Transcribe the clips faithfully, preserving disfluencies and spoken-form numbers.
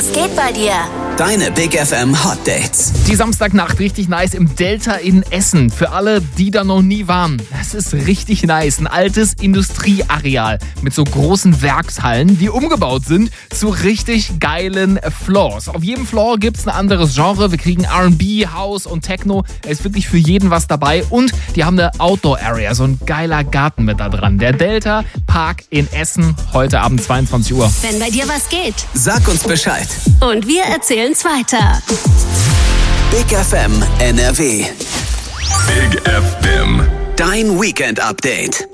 Was geht bei dir? Deine Big F M Hot Dates. Die Samstagnacht richtig nice im Delta in Essen. Für alle, die da noch nie waren. Das ist richtig nice. Ein altes Industrieareal mit so großen Werkshallen, die umgebaut sind zu richtig geilen Floors. Auf jedem Floor gibt's ein anderes Genre. Wir kriegen R and B, House und Techno. Es ist wirklich für jeden was dabei. Und die haben eine Outdoor-Area, so ein geiler Garten mit da dran. Der Delta Park in Essen, heute Abend zweiundzwanzig Uhr. Wenn bei dir was geht. Sag uns Bescheid. Und wir erzählen's weiter. Big F M N R W. Big F M. Dein Weekend-Update.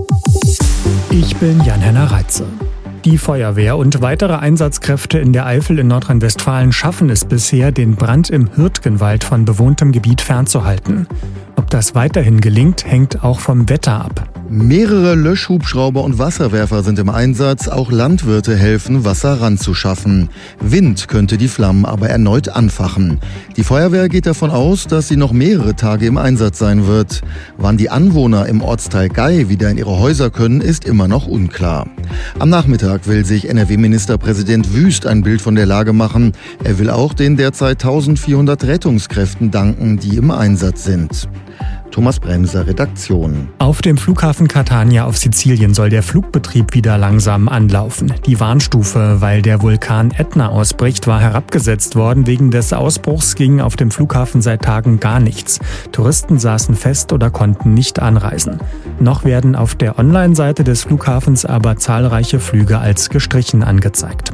Ich bin Jan-Henner Reitze. Die Feuerwehr und weitere Einsatzkräfte in der Eifel in Nordrhein-Westfalen schaffen es bisher, den Brand im Hürtgenwald von bewohntem Gebiet fernzuhalten. Ob das weiterhin gelingt, hängt auch vom Wetter ab. Mehrere Löschhubschrauber und Wasserwerfer sind im Einsatz. Auch Landwirte helfen, Wasser ranzuschaffen. Wind könnte die Flammen aber erneut anfachen. Die Feuerwehr geht davon aus, dass sie noch mehrere Tage im Einsatz sein wird. Wann die Anwohner im Ortsteil Gei wieder in ihre Häuser können, ist immer noch unklar. Am Nachmittag will sich N R W-Ministerpräsident Wüst ein Bild von der Lage machen. Er will auch den derzeit eintausendvierhundert Rettungskräften danken, die im Einsatz sind. Thomas Bremser, Redaktion. Auf dem Flughafen Catania auf Sizilien soll der Flugbetrieb wieder langsam anlaufen. Die Warnstufe, weil der Vulkan Ätna ausbricht, war herabgesetzt worden. Wegen des Ausbruchs ging auf dem Flughafen seit Tagen gar nichts. Touristen saßen fest oder konnten nicht anreisen. Noch werden auf der Online-Seite des Flughafens aber zahlreiche Flüge als gestrichen angezeigt.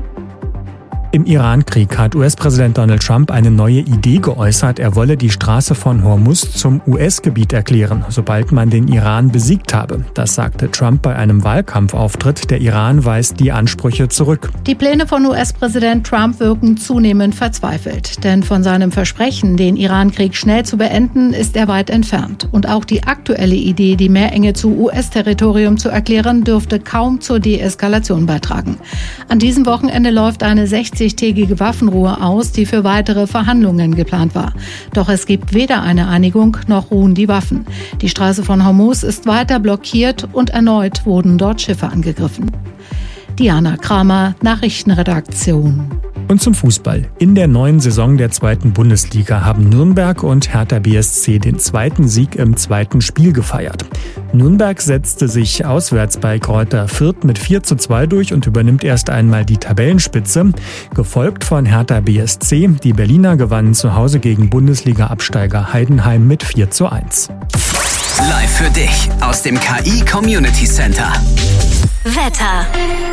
Im Iran-Krieg hat U S-Präsident Donald Trump eine neue Idee geäußert. Er wolle die Straße von Hormuz zum U S-Gebiet erklären, sobald man den Iran besiegt habe. Das sagte Trump bei einem Wahlkampfauftritt. Der Iran weist die Ansprüche zurück. Die Pläne von U S-Präsident Trump wirken zunehmend verzweifelt. Denn von seinem Versprechen, den Iran-Krieg schnell zu beenden, ist er weit entfernt. Und auch die aktuelle Idee, die Meerenge zu U S-Territorium zu erklären, dürfte kaum zur Deeskalation beitragen. An diesem Wochenende läuft eine sechzig tägige Waffenruhe aus, die für weitere Verhandlungen geplant war. Doch es gibt weder eine Einigung noch ruhen die Waffen. Die Straße von Hormuz ist weiter blockiert und erneut wurden dort Schiffe angegriffen. Diana Kramer, Nachrichtenredaktion. Und zum Fußball. In der neuen Saison der zweiten Bundesliga haben Nürnberg und Hertha B S C den zweiten Sieg im zweiten Spiel gefeiert. Nürnberg setzte sich auswärts bei Greuther Fürth mit vier zu zwei durch und übernimmt erst einmal die Tabellenspitze, gefolgt von Hertha B S C. Die Berliner gewannen zu Hause gegen Bundesliga-Absteiger Heidenheim mit vier zu eins. Live für dich aus dem K I Community Center. Wetter.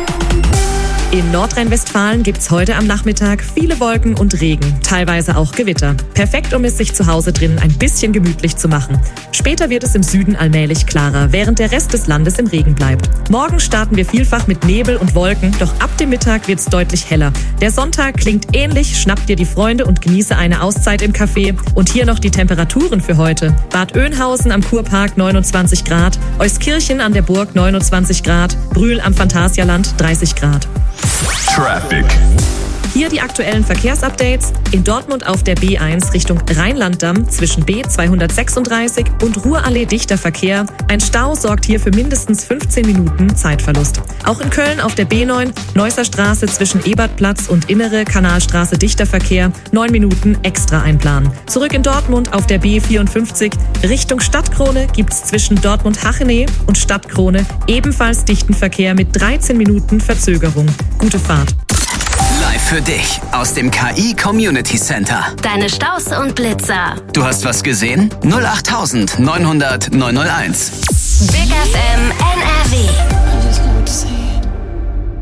In Nordrhein-Westfalen gibt's heute am Nachmittag viele Wolken und Regen, teilweise auch Gewitter. Perfekt, um es sich zu Hause drinnen ein bisschen gemütlich zu machen. Später wird es im Süden allmählich klarer, während der Rest des Landes im Regen bleibt. Morgen starten wir vielfach mit Nebel und Wolken, doch ab dem Mittag wird's deutlich heller. Der Sonntag klingt ähnlich, schnapp dir die Freunde und genieße eine Auszeit im Café. Und hier noch die Temperaturen für heute. Bad Oeynhausen am Kurpark neunundzwanzig Grad, Euskirchen an der Burg neunundzwanzig Grad, Brühl am Phantasialand dreißig Grad. Traffic. Hier die aktuellen Verkehrsupdates. In Dortmund auf der B eins Richtung Rheinlanddamm zwischen B zweihundertsechsunddreißig und Ruhrallee dichter Verkehr. Ein Stau sorgt hier für mindestens fünfzehn Minuten Zeitverlust. Auch in Köln auf der B neun Neusser Straße zwischen Ebertplatz und Innere Kanalstraße dichter Verkehr. neun Minuten extra einplanen. Zurück in Dortmund auf der B vierundfünfzig Richtung Stadtkrone gibt's zwischen Dortmund-Hachenee und Stadtkrone ebenfalls dichten Verkehr mit dreizehn Minuten Verzögerung. Gute Fahrt. Live für dich aus dem K I Community Center. Deine Staus und Blitzer. Du hast was gesehen? null acht neunhundert neunhunderteins. Big F M